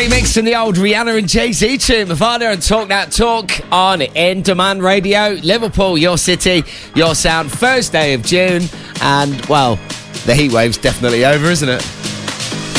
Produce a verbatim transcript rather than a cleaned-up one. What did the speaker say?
remix and the old Rihanna and Jay-Z tune, Mavada and Talk That Talk on In Demand Radio. Liverpool, your city, your sound. First day of June, and well, the heat wave's definitely over, isn't it?